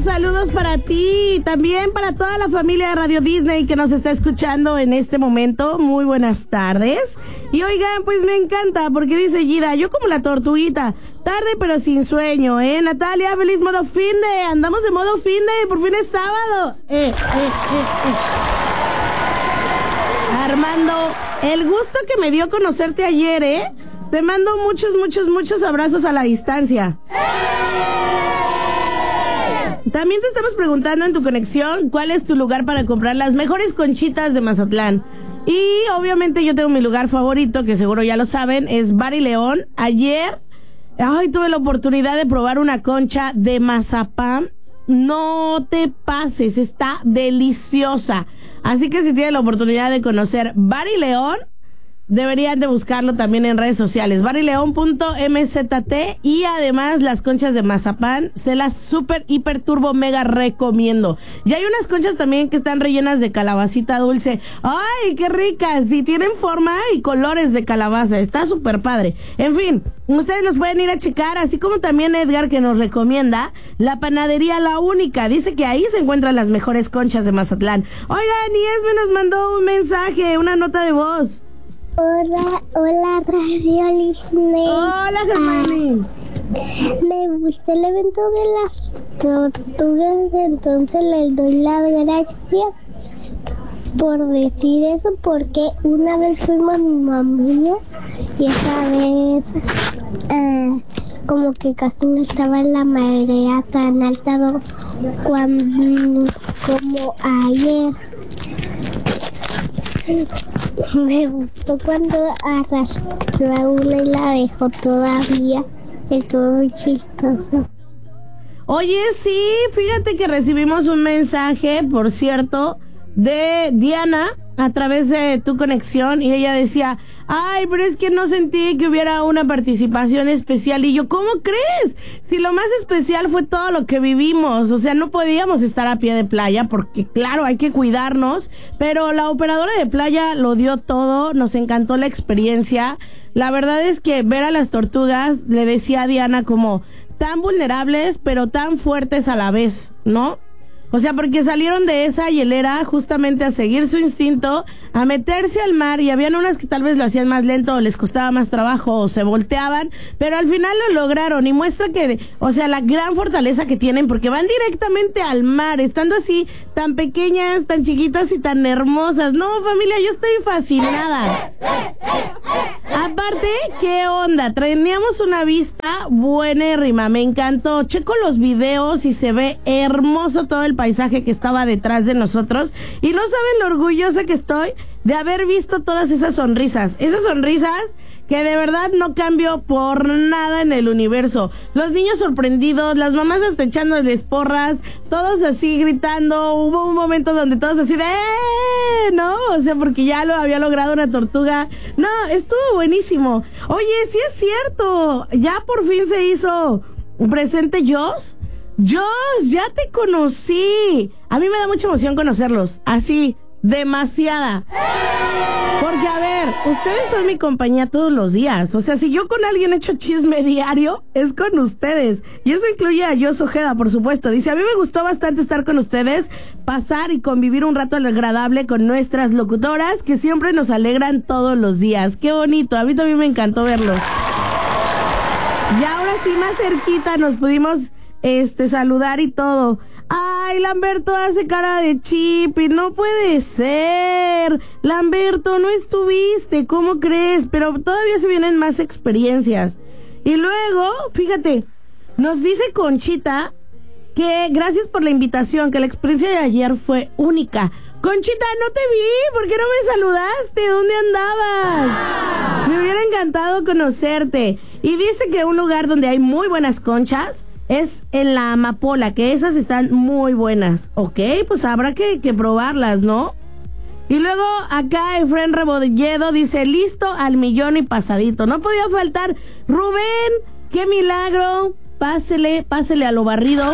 saludos para ti, también para toda la familia de Radio Disney que nos está escuchando en este momento. Muy buenas tardes. Y oigan, pues me encanta porque dice Gida, yo como la tortuguita, tarde pero sin sueño, Natalia, feliz modo finde, andamos de modo finde, por fin es sábado. Armando, el gusto que me dio conocerte ayer, te mando muchos abrazos a la distancia. También te estamos preguntando en tu conexión cuál es tu lugar para comprar las mejores conchitas de Mazatlán. Y obviamente yo tengo mi lugar favorito, que seguro ya lo saben, es Bar y León. Ayer, tuve la oportunidad de probar una concha de mazapán. No te pases, está deliciosa. Así que si tienen la oportunidad de conocer Bar y León, deberían de buscarlo también en redes sociales, barileon.mzt, y además las conchas de mazapán se las super hiper turbo mega recomiendo. Y hay unas conchas también que están rellenas de calabacita dulce. ¡Ay, qué ricas! Y tienen forma y colores de calabaza, está súper padre. En fin, ustedes los pueden ir a checar, así como también Edgar, que nos recomienda la panadería La Única. Dice que ahí se encuentran las mejores conchas de Mazatlán. Oigan, y Esme nos mandó un mensaje, una nota de voz. Hola Radio Disney. Hola, Germani. Me gustó el evento de las tortugas, entonces les doy las gracias por decir eso, porque una vez fuimos mi mamá y esa vez como que casi no estaba en la marea tan alta como ayer. Me gustó cuando arrastró a una y la dejó todavía. Estuvo muy chistoso. Oye, sí, fíjate que recibimos un mensaje, por cierto, de Diana a través de tu conexión, y ella decía, ay, pero es que no sentí que hubiera una participación especial. Y yo, ¿cómo crees? Si lo más especial fue todo lo que vivimos, o sea, no podíamos estar a pie de playa porque, claro, hay que cuidarnos, pero la operadora de playa lo dio todo, nos encantó la experiencia. La verdad es que ver a las tortugas, le decía a Diana, como tan vulnerables, pero tan fuertes a la vez, ¿no? O sea, porque salieron de esa hielera justamente a seguir su instinto, a meterse al mar, y habían unas que tal vez lo hacían más lento o les costaba más trabajo o se volteaban, pero al final lo lograron, y muestra que, o sea, la gran fortaleza que tienen, porque van directamente al mar, estando así tan pequeñas, tan chiquitas y tan hermosas. No, familia, yo estoy fascinada. Aparte, ¿qué onda? Teníamos una vista buenérrima, me encantó. Checo los videos y se ve hermoso todo el paisaje que estaba detrás de nosotros, y no saben lo orgullosa que estoy de haber visto todas esas sonrisas que de verdad no cambio por nada en el universo. Los niños sorprendidos, las mamás hasta echándoles porras, todos así gritando. Hubo un momento donde todos así de ¿no? O sea, porque ya lo había logrado una tortuga. No, estuvo buenísimo. Oye, sí es cierto, ya por fin se hizo presente Joss. Joss, ya te conocí. A mí me da mucha emoción conocerlos, así, demasiada. Porque, a ver, ustedes son mi compañía todos los días. O sea, si yo con alguien echo chisme diario, es con ustedes. Y eso incluye a Joss Ojeda, por supuesto. Dice, a mí me gustó bastante estar con ustedes, pasar y convivir un rato agradable con nuestras locutoras, que siempre nos alegran todos los días. Qué bonito, a mí también me encantó verlos. Y ahora sí, más cerquita nos pudimos saludar y todo. Ay, Lamberto hace cara de chip y no puede ser. Lamberto, no estuviste, ¿cómo crees? Pero todavía se vienen más experiencias. Y luego, fíjate, nos dice Conchita que gracias por la invitación, que la experiencia de ayer fue única. Conchita, no te vi, ¿por qué no me saludaste? ¿Dónde andabas? Me hubiera encantado conocerte. Y dice que un lugar donde hay muy buenas conchas es en la Amapola, que esas están muy buenas. Ok, pues habrá que probarlas, ¿no? Y luego acá Efren Rebolledo dice, listo al millón y pasadito. No podía faltar Rubén, qué milagro. Pásele a lo barrido.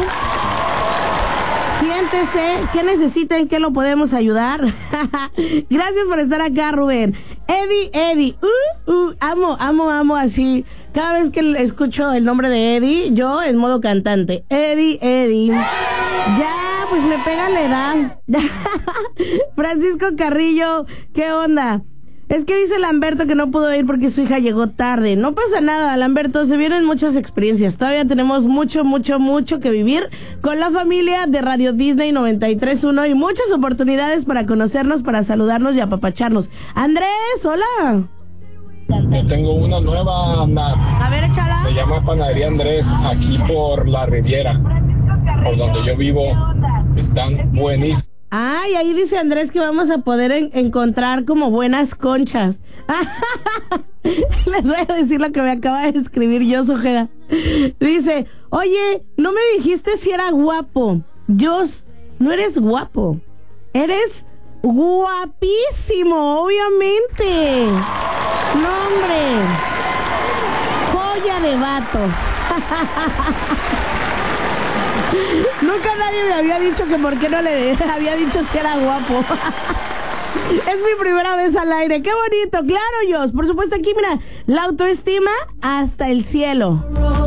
Siéntese, ¿qué necesita? ¿En qué lo podemos ayudar? Gracias por estar acá, Rubén. Eddie, amo así. Cada vez que escucho el nombre de Eddie, yo en modo cantante. Eddie. Ya, pues me pega la edad. Francisco Carrillo, ¿qué onda? Es que dice Lamberto que no pudo ir porque su hija llegó tarde. No pasa nada, Lamberto, se vienen muchas experiencias. Todavía tenemos mucho que vivir con la familia de Radio Disney 93.1 y muchas oportunidades para conocernos, para saludarnos y apapacharnos. Andrés, hola. Yo tengo una nueva, Ana. A ver, échala. Se llama Panadería Andrés, aquí por la Riviera, por donde yo vivo. Están buenísimos. Ay, ahí dice Andrés que vamos a poder encontrar como buenas conchas. Les voy a decir lo que me acaba de escribir yo, Ojeda. Dice, oye, no me dijiste si era guapo. Jos, no eres guapo. Eres guapísimo, obviamente. No, hombre. Joya de vato. Nunca nadie me había dicho que por qué no le había dicho si era guapo. Es mi primera vez al aire. ¡Qué bonito! Claro, Jos. Por supuesto, aquí, mira, la autoestima hasta el cielo.